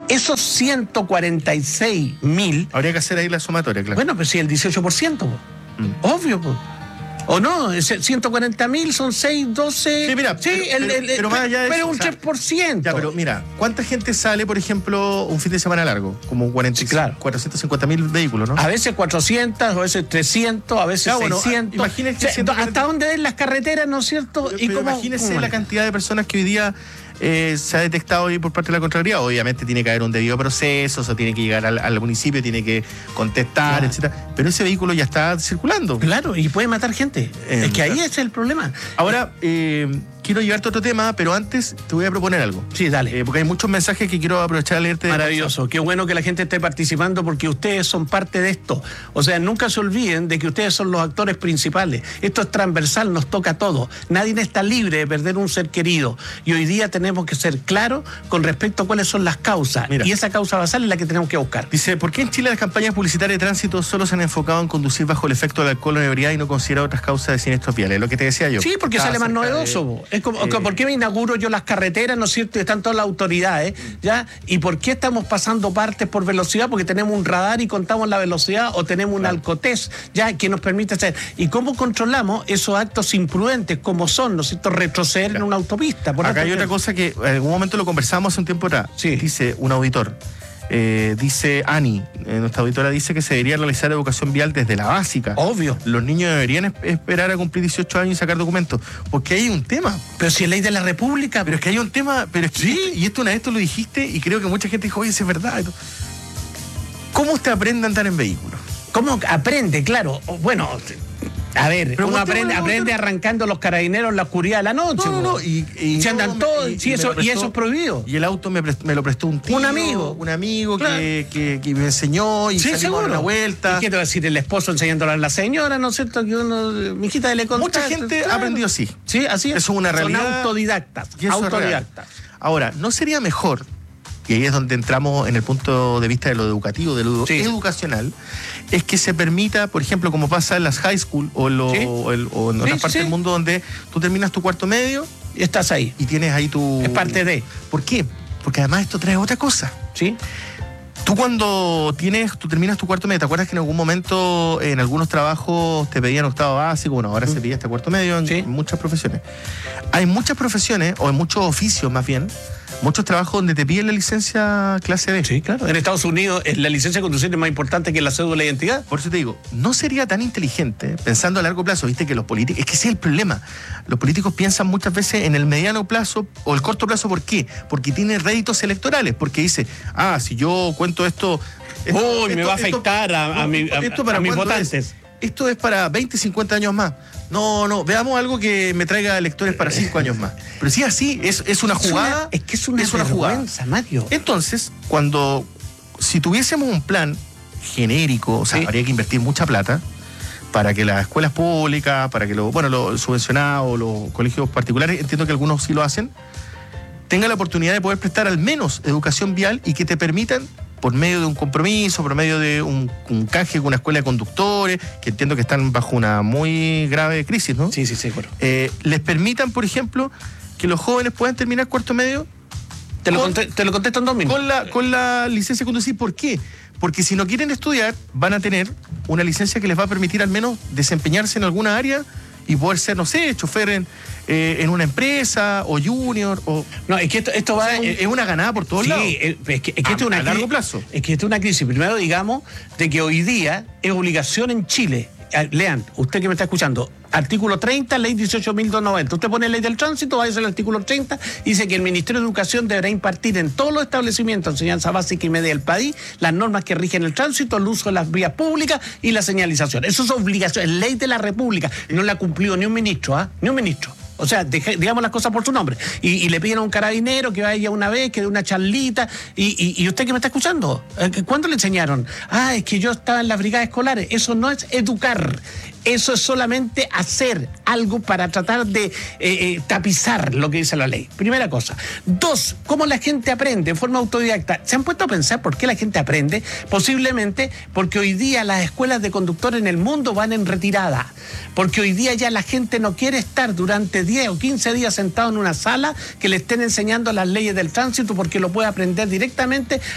Esos 146.000... Habría que hacer ahí la sumatoria, claro. Bueno, pues sí, el 18%, obvio, pues. ¿O no? 140.000 son 6, 12... Sí, mira, pero más allá de pero eso, un 3%. Ya, pero mira, ¿cuánta gente sale, por ejemplo, un fin de semana largo? Como 450.000 vehículos, ¿no? A veces 400, a veces 300, a veces 600. Imagínese ¿hasta dónde ven las carreteras, no es cierto? Pero imagínese la cantidad de personas que hoy día se ha detectado hoy por parte de la Contraloría. Obviamente tiene que haber un debido proceso, o tiene que llegar al municipio, tiene que contestar, etcétera. Pero ese vehículo ya está circulando. Claro, y puede matar gente. Es que ahí es el problema. Ahora, quiero llevarte a otro tema, pero antes te voy a proponer algo. Sí, dale. Porque hay muchos mensajes que quiero aprovechar a leerte. Maravilloso. Qué bueno que la gente esté participando porque ustedes son parte de esto. O sea, nunca se olviden de que ustedes son los actores principales. Esto es transversal, nos toca a todos. Nadie está libre de perder un ser querido. Y hoy día tenemos que ser claros con respecto a cuáles son las causas. Mira. Y esa causa basal es la que tenemos que buscar. Dice, ¿por qué en Chile las campañas publicitarias de tránsito solo se han enfocado en conducir bajo el efecto del alcohol o ebriedad y no considerar otras causas de siniestros viales? Lo que te decía yo. Sí, porque sale más novedoso. Es como, ¿por qué me inauguro yo las carreteras, no es cierto? Y están todas las autoridades, ¿ya? ¿Y por qué estamos pasando partes por velocidad? Porque tenemos un radar y contamos la velocidad, o tenemos un alcotest, ¿ya? Que nos permite hacer. ¿Y cómo controlamos esos actos imprudentes como son, ¿no es cierto? Retroceder en una autopista. Acá hay otra cosa que en algún momento lo conversamos hace un tiempo atrás. Sí. Dice un auditor. Dice Ani, nuestra auditora, dice que se debería realizar educación vial desde la básica. Obvio. Los niños deberían esperar a cumplir 18 años y sacar documentos. Porque hay un tema. Pero si es ley de la República. Pero es que hay un tema. Pero es que sí. Y esto una vez tú lo dijiste y creo que mucha gente dijo, oye, eso es verdad. ¿Cómo usted aprende a andar en vehículo? ¿Cómo aprende? Claro. Bueno, a ver, pero uno aprende arrancando los carabineros en la oscuridad de la noche. No. Y se andan todos, y eso es prohibido. Y el auto me lo prestó un tío. Un amigo. Claro. que me enseñó y salimos a una vuelta. ¿Y qué te va a decir el esposo enseñándole a la señora, ¿no es cierto? Que uno, mi hijita, le contó. Mucha gente ha aprendido así. Sí, así es. Eso es una realidad. Son autodidactas. Autodidactas. Ahora, ¿no sería mejor? Y ahí es donde entramos en el punto de vista de lo educativo, de lo educacional, es que se permita, por ejemplo, como pasa en las high school o en otras partes del mundo, donde tú terminas tu cuarto medio y estás ahí. Y tienes ahí tu... Es parte de... ¿Por qué? Porque además esto trae otra cosa. ¿Sí? Tú cuando terminas tu cuarto medio, ¿te acuerdas que en algún momento en algunos trabajos te pedían octavo básico? Bueno, ahora se pide hasta cuarto medio en muchas profesiones. Hay muchas profesiones, o en muchos oficios más bien, muchos trabajos donde te piden la licencia clase B. Sí, claro. En Estados Unidos la licencia de conducir es más importante que la cédula de identidad. Por eso te digo, no sería tan inteligente, pensando a largo plazo, viste que los políticos, es que ese es el problema. Los políticos piensan muchas veces en el mediano plazo o el corto plazo. ¿Por qué? Porque tiene réditos electorales, porque dice, si yo cuento esto me va a afectar a mis votantes. Esto es para 20, 50 años más. No, veamos algo que me traiga electores para 5 años más. Pero si es así, es una jugada. Es una vergüenza, Mario. Entonces, si tuviésemos un plan genérico, o sea, habría que invertir mucha plata para que las escuelas públicas, para que los subvencionados, los colegios particulares, entiendo que algunos sí lo hacen, tengan la oportunidad de poder prestar al menos educación vial y que te permitan, por medio de un compromiso, por medio de un canje con una escuela de conductores, que entiendo que están bajo una muy grave crisis, ¿no? Sí, seguro. Les permitan, por ejemplo, que los jóvenes puedan terminar cuarto medio. Te lo contesto en 2 minutos. Con la licencia de conducir. ¿Por qué? Porque si no quieren estudiar, van a tener una licencia que les va a permitir al menos desempeñarse en alguna área y poder ser, no sé, chofer en una empresa o junior. No, es que esto va... es una ganada por todos lados. Sí, es que esto es una a largo plazo. Es que esto es una crisis. Primero, digamos, de que hoy día es obligación en Chile. Lean, usted que me está escuchando, artículo 30, ley 18.290. Usted pone ley del tránsito, va a ser el artículo 30, dice que el Ministerio de Educación deberá impartir en todos los establecimientos de enseñanza básica y media del país las normas que rigen el tránsito, el uso de las vías públicas y la señalización. Eso es obligación, es ley de la República. No la ha cumplido ni un ministro, ni un ministro. O sea, digamos las cosas por su nombre. Y le piden a un carabinero que vaya una vez, que dé una charlita. Y usted que me está escuchando, ¿cuándo le enseñaron? Es que yo estaba en las brigadas escolares. Eso no es educar. Eso es solamente hacer algo para tratar de tapizar lo que dice la ley. Primera cosa. 2, ¿cómo la gente aprende en forma autodidacta? ¿Se han puesto a pensar por qué la gente aprende? Posiblemente porque hoy día las escuelas de conductores en el mundo van en retirada. Porque hoy día ya la gente no quiere estar durante 10 o 15 días sentado en una sala que le estén enseñando las leyes del tránsito, porque lo puede aprender directamente